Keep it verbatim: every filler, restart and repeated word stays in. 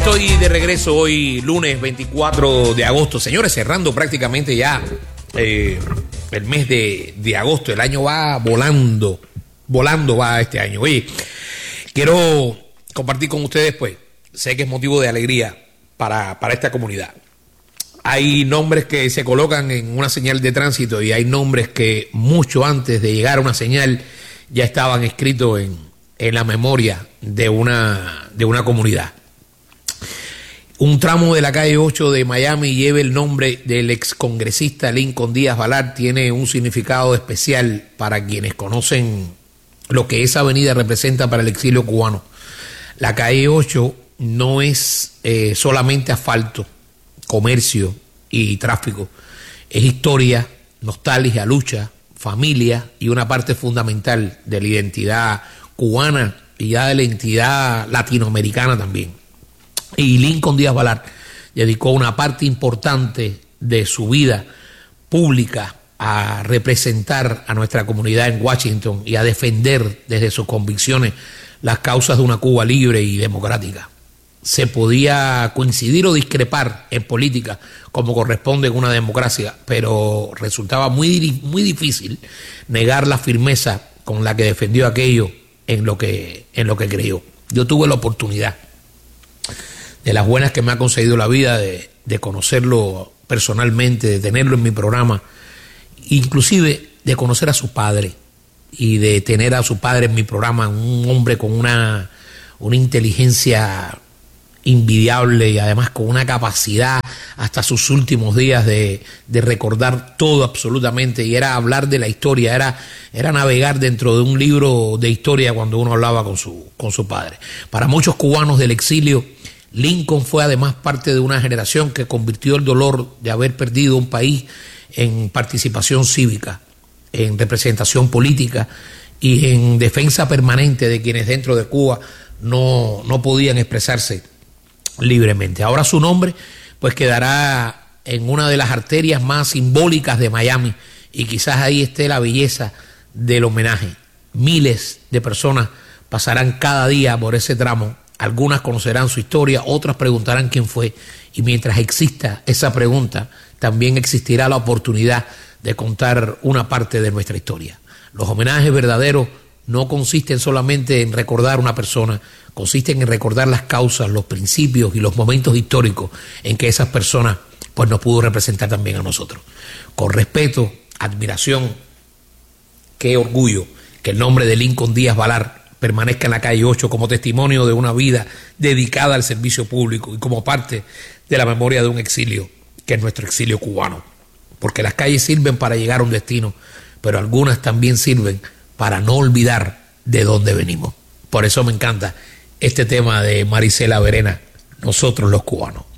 estoy de regreso hoy, lunes veinticuatro de agosto. Señores, cerrando prácticamente ya eh, el mes de, de agosto. El año va volando, volando va este año. Oye, quiero compartir con ustedes, pues, sé que es motivo de alegría para, para esta comunidad. Hay nombres que se colocan en una señal de tránsito y hay nombres que mucho antes de llegar a una señal ya estaban escritos en, en la memoria de una, de una comunidad. Un tramo de la calle ocho de Miami lleva el nombre del excongresista Lincoln Díaz Balart. Tiene un significado especial para quienes conocen lo que esa avenida representa para el exilio cubano. La calle ocho no es eh, solamente asfalto, comercio y tráfico. Es historia, nostalgia, lucha, familia y una parte fundamental de la identidad cubana y ya de la identidad latinoamericana también. Y Lincoln Díaz Balart dedicó una parte importante de su vida pública a representar a nuestra comunidad en Washington y a defender desde sus convicciones las causas de una Cuba libre y democrática. Se podía coincidir o discrepar en política como corresponde en una democracia, pero resultaba muy, muy difícil negar la firmeza con la que defendió aquello en lo que, en lo que creyó. Yo tuve la oportunidad, de las buenas que me ha concedido la vida, de, de conocerlo personalmente, de tenerlo en mi programa, inclusive de conocer a su padre y de tener a su padre en mi programa, un hombre con una, una inteligencia invidiable y además con una capacidad hasta sus últimos días de, de recordar todo absolutamente, y era hablar de la historia, era, era navegar dentro de un libro de historia cuando uno hablaba con su, con su padre. Para muchos cubanos del exilio, Lincoln fue además parte de una generación que convirtió el dolor de haber perdido un país en participación cívica, en representación política y en defensa permanente de quienes dentro de Cuba no, no podían expresarse libremente. Ahora su nombre pues quedará en una de las arterias más simbólicas de Miami y quizás ahí esté la belleza del homenaje. Miles de personas pasarán cada día por ese tramo. Algunas conocerán su historia, otras preguntarán quién fue, y mientras exista esa pregunta, también existirá la oportunidad de contar una parte de nuestra historia. Los homenajes verdaderos no consisten solamente en recordar una persona, consisten en recordar las causas, los principios y los momentos históricos en que esas personas pues nos pudo representar también a nosotros. Con respeto, admiración, qué orgullo que el nombre de Lincoln Díaz Balart permanezca en la calle ocho como testimonio de una vida dedicada al servicio público y como parte de la memoria de un exilio, que es nuestro exilio cubano. Porque las calles sirven para llegar a un destino, pero algunas también sirven para no olvidar de dónde venimos. Por eso me encanta este tema de Marisela Verena, Nosotros los Cubanos.